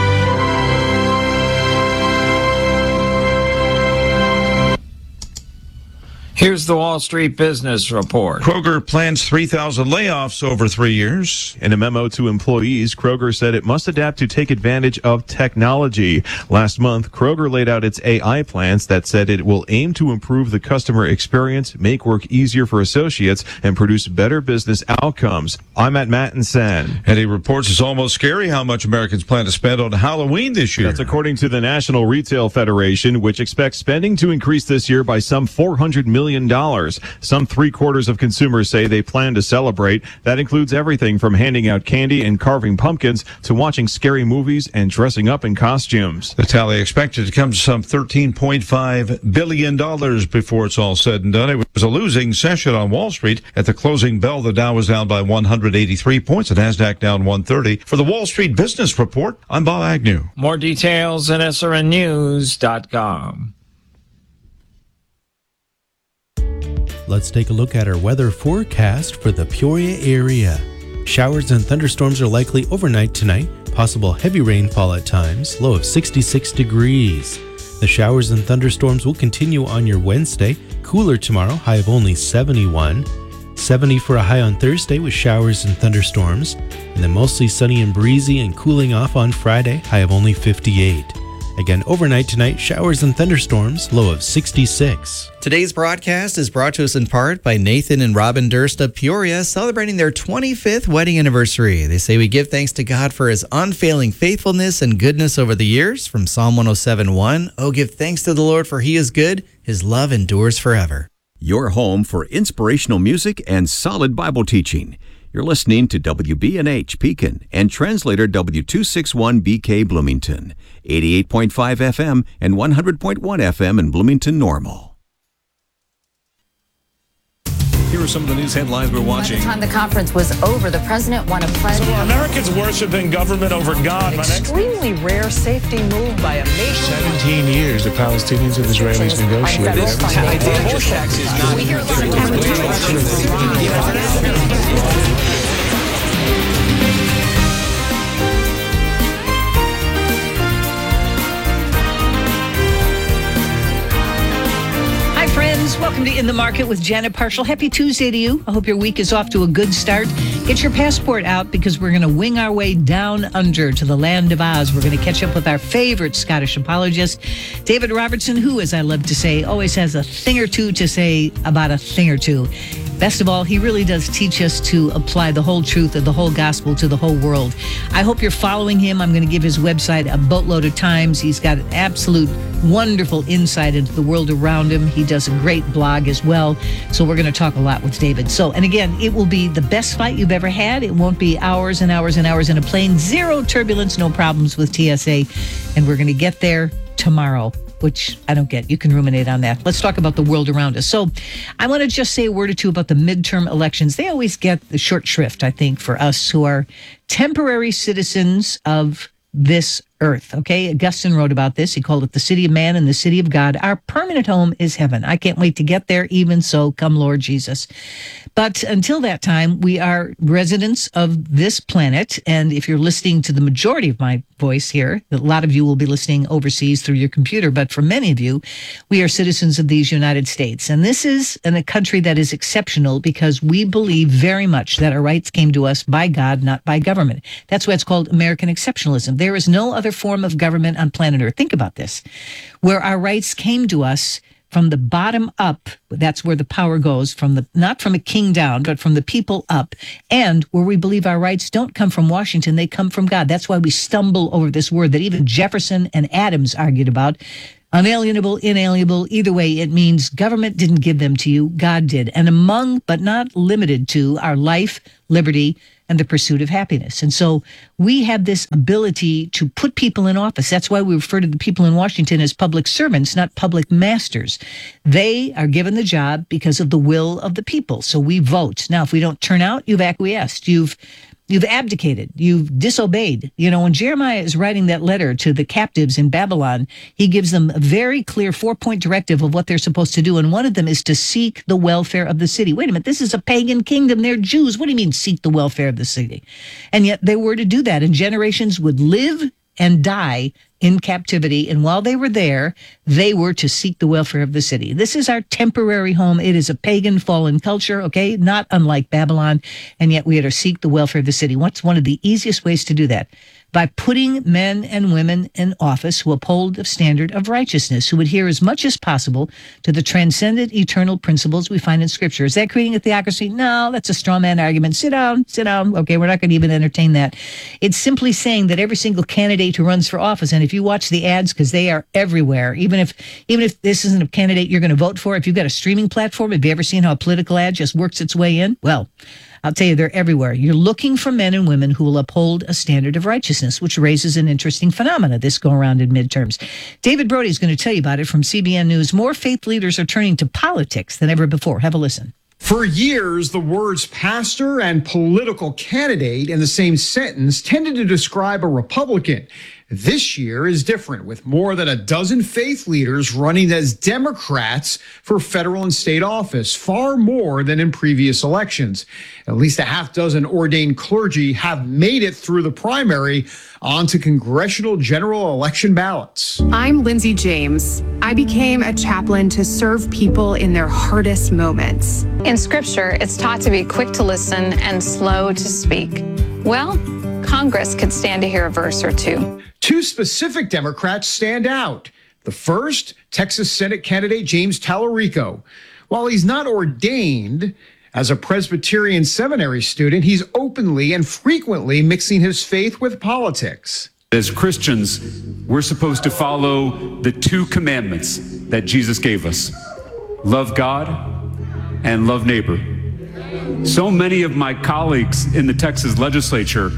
Here's the Wall Street Business Report. Kroger plans three thousand layoffs over three years. In a memo to employees, Kroger said it must adapt to take advantage of technology. Last month, Kroger laid out its A I plans that said it will aim to improve the customer experience, make work easier for associates, and produce better business outcomes. I'm at Mattinson. And he reports it's almost scary how much Americans plan to spend on Halloween this year. That's according to the National Retail Federation, which expects spending to increase this year by some four hundred million dollars. Some three quarters of consumers say they plan to celebrate. That includes everything from handing out candy and carving pumpkins to watching scary movies and dressing up in costumes. The tally expected to come to some thirteen point five billion dollars before it's all said and done. It was a losing session on Wall Street. At the closing bell, the Dow was down by one hundred eighty-three points, the NASDAQ down one thirty. For the Wall Street Business Report, I'm Bob Agnew. More details at S R N news dot com. Let's take a look at our weather forecast for the Peoria area. Showers and thunderstorms are likely overnight tonight. Possible heavy rainfall at times, low of sixty-six degrees. The showers and thunderstorms will continue on your Wednesday. Cooler tomorrow, high of only seventy-one. seventy for a high on Thursday with showers and thunderstorms. And then mostly sunny and breezy and cooling off on Friday, high of only fifty-eight. Again, overnight tonight, showers and thunderstorms, low of sixty-six. Today's broadcast is brought to us in part by Nathan and Robin Durst of Peoria, celebrating their twenty-fifth wedding anniversary. They say we give thanks to God for his unfailing faithfulness and goodness over the years. From Psalm one oh seven one, oh, give thanks to the Lord for he is good. His love endures forever. Your home for inspirational music and solid Bible teaching. You're listening to W B N H Pekin and translator W two sixty-one B K Bloomington, eighty-eight point five F M and one hundred point one F M in Bloomington Normal. Here are some of the news headlines we're watching. By the time the conference was over, the president won a pledge. So are Americans worshiping government over God? An extremely rare safety move by a nation. seventeen years the Palestinians and Israelis negotiated. This idea of tax is not... We hear Welcome to In the Market with Janet Parshall. Happy Tuesday to you. I hope your week is off to a good start. Get your passport out because we're going to wing our way down under to the land of Oz. We're going to catch up with our favorite Scottish apologist, David Robertson, who, as I love to say, always has a thing or two to say about a thing or two. Best of all, he really does teach us to apply the whole truth of the whole gospel to the whole world. I hope you're following him. I'm going to give his website a boatload of times. He's got an absolute wonderful insight into the world around him. He does a great blog as well. So we're going to talk a lot with David. So, and again, it will be the best flight you've ever had. It won't be hours and hours and hours in a plane. Zero turbulence, no problems with T S A. And we're going to get there tomorrow, which I don't get. You can ruminate on that. Let's talk about the world around us. So I want to just say a word or two about the midterm elections. They always get the short shrift, I think, for us who are temporary citizens of this earth. Okay, Augustine wrote about this. He called it the city of man and the city of God. Our permanent home is heaven. I can't wait to get there. Even so, come Lord Jesus. But until that time, we are residents of this planet. And if you're listening to the majority of my voice here, a lot of you will be listening overseas through your computer. But for many of you, we are citizens of these United States. And this is in a country that is exceptional because we believe very much that our rights came to us by God, not by government. That's why it's called American exceptionalism. There is no other form of government on planet Earth. Think about this, where our rights came to us from the bottom up. That's where the power goes, from the not from a king down, but from the people up. And where we believe our rights don't come from Washington, they come from God. That's why we stumble over this word that even Jefferson and Adams argued about. Unalienable, inalienable, either way, it means government didn't give them to you, God did. And among, but not limited to, our life, liberty, and the pursuit of happiness. And so we have this ability to put people in office. That's why we refer to the people in Washington as public servants, not public masters. They are given the job because of the will of the people. So we vote. Now, if we don't turn out, you've acquiesced. You've You've abdicated. You've disobeyed. You know, when Jeremiah is writing that letter to the captives in Babylon, he gives them a very clear four-point directive of what they're supposed to do. And one of them is to seek the welfare of the city. Wait a minute, this is a pagan kingdom. They're Jews. What do you mean seek the welfare of the city? And yet they were to do that. And generations would live and die in captivity. And while they were there, they were to seek the welfare of the city. This is our temporary home. It is a pagan fallen culture, okay, not unlike Babylon. And yet we are to seek the welfare of the city. What's one of the easiest ways to do that? By putting men and women in office who uphold the standard of righteousness, who adhere as much as possible to the transcendent eternal principles we find in Scripture. Is that creating a theocracy? No, that's a straw man argument. Sit down, sit down. Okay, we're not going to even entertain that. It's simply saying that every single candidate who runs for office, and if you watch the ads, because they are everywhere, even if even if this isn't a candidate you're going to vote for, if you've got a streaming platform, have you ever seen how a political ad just works its way in? Well, I'll tell you, they're everywhere. You're looking for men and women who will uphold a standard of righteousness, which raises an interesting phenomena this go around in midterms. David Brody is going to tell you about it from C B N News. More faith leaders are turning to politics than ever before. Have a listen. For years, the words pastor and political candidate in the same sentence tended to describe a Republican. This year is different, with more than a dozen faith leaders running as Democrats for federal and state office, far more than in previous elections. At least a half dozen ordained clergy have made it through the primary onto congressional general election ballots. I'm Lindsay James. I became a chaplain to serve people in their hardest moments. In Scripture, it's taught to be quick to listen and slow to speak. Well, Congress could stand to hear a verse or two. Two specific Democrats stand out. The first, Texas Senate candidate James Tallarico. While he's not ordained, as a Presbyterian seminary student, he's openly and frequently mixing his faith with politics. As Christians, we're supposed to follow the two commandments that Jesus gave us: love God and love neighbor. So many of my colleagues in the Texas legislature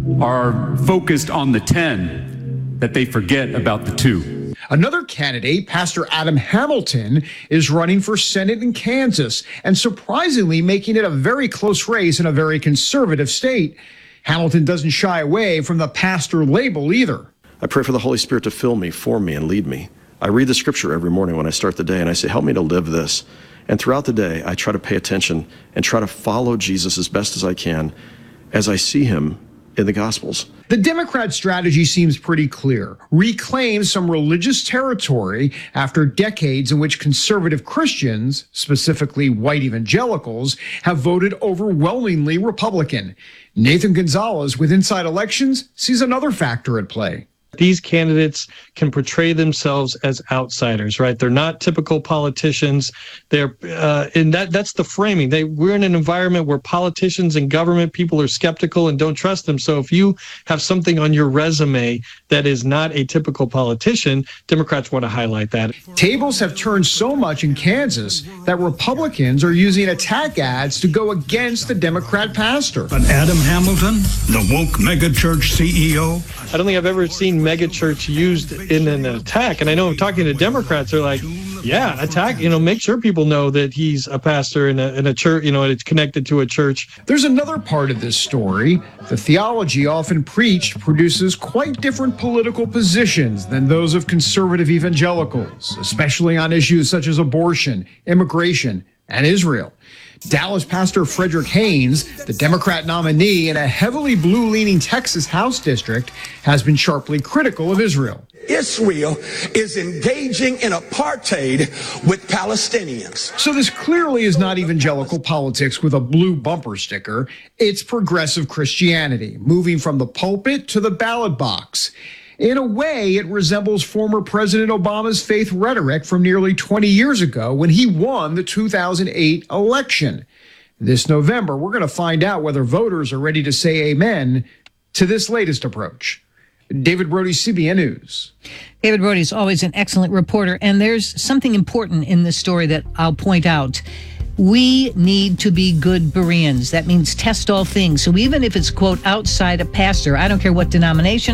are focused on the ten that they forget about the two. Another candidate, Pastor Adam Hamilton, is running for Senate in Kansas and surprisingly making it a very close race in a very conservative state. Hamilton doesn't shy away from the pastor label either. I pray for the Holy Spirit to fill me, form me, and lead me. I read the scripture every morning when I start the day and I say, help me to live this. And throughout the day, I try to pay attention and try to follow Jesus as best as I can as I see him in the Gospels. The Democrat strategy seems pretty clear. Reclaim some religious territory after decades in which conservative Christians, specifically white evangelicals, have voted overwhelmingly Republican. Nathan Gonzalez with Inside Elections sees another factor at play. These candidates can portray themselves as outsiders, right? They're not typical politicians. They're, uh, and that that's the framing. They we're in an environment where politicians and government people are skeptical and don't trust them. So if you have something on your resume that is not a typical politician, Democrats want to highlight that. Tables have turned so much in Kansas that Republicans are using attack ads to go against the Democrat pastor. But Adam Hamilton, the woke megachurch C E O, I don't think I've ever seen megachurch used in an attack. And I know I'm talking to Democrats, they're like, yeah, attack, you know, make sure people know that he's a pastor in a, in a church, you know, and it's connected to a church. There's another part of this story. The theology often preached produces quite different political positions than those of conservative evangelicals, especially on issues such as abortion, immigration, and Israel. Dallas pastor Frederick Haynes, the Democrat nominee in a heavily blue-leaning Texas House district, has been sharply critical of Israel. Israel is engaging in apartheid with Palestinians. So this clearly is not evangelical politics with a blue bumper sticker. It's progressive Christianity, moving from the pulpit to the ballot box. In a way, it resembles former President Obama's faith rhetoric from nearly twenty years ago when he won the two thousand eight election. This November, we're going to find out whether voters are ready to say amen to this latest approach. David Brody, C B N News. David Brody is always an excellent reporter, and there's something important in this story that I'll point out. We need to be good Bereans. That means test all things. So even if it's, quote, outside a pastor, I don't care what denomination,